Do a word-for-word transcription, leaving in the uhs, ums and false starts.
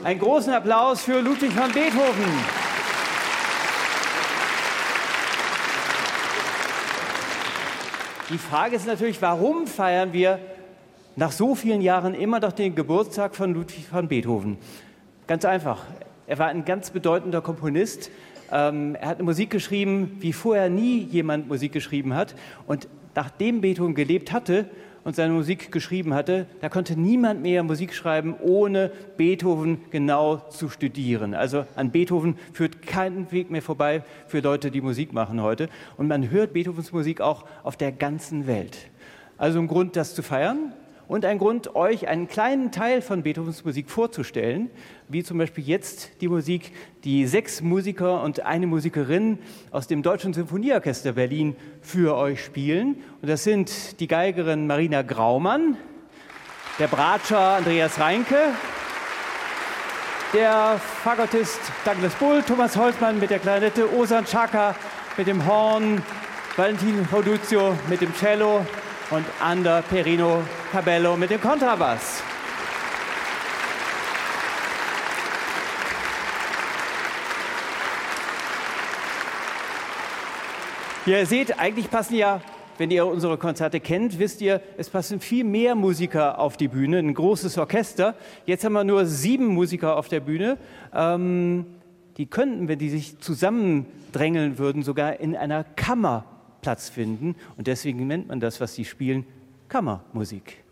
Einen großen Applaus für Ludwig van Beethoven. Die Frage ist natürlich, warum feiern wir nach so vielen Jahren immer noch den Geburtstag von Ludwig van Beethoven? Ganz einfach. Er war ein ganz bedeutender Komponist. Ähm, er hat eine Musik geschrieben, wie vorher nie jemand Musik geschrieben hat. Und nachdem Beethoven gelebt hatte und seine Musik geschrieben hatte, da konnte niemand mehr Musik schreiben, ohne Beethoven genau zu studieren. Also an Beethoven führt kein Weg mehr vorbei für Leute, die Musik machen heute. Und man hört Beethovens Musik auch auf der ganzen Welt. Also ein Grund, das zu feiern. Und ein Grund, euch einen kleinen Teil von Beethovens Musik vorzustellen, wie zum Beispiel jetzt die Musik, die sechs Musiker und eine Musikerin aus dem Deutschen Symphonieorchester Berlin für euch spielen. Und das sind die Geigerin Marina Graumann, der Bratscher Andreas Reinke, der Fagottist Douglas Bull, Thomas Holzmann mit der Klarinette, Osan Chaka mit dem Horn, Valentin Roduzio mit dem Cello und Ander Perino Cabello mit dem Kontrabass. Ihr seht, eigentlich passen ja, wenn ihr unsere Konzerte kennt, wisst ihr, es passen viel mehr Musiker auf die Bühne, ein großes Orchester. Jetzt haben wir nur sieben Musiker auf der Bühne. Ähm, die könnten, wenn die sich zusammendrängeln würden, sogar in einer Kammer Platz finden. Und deswegen nennt man das, was sie spielen, Kammermusik.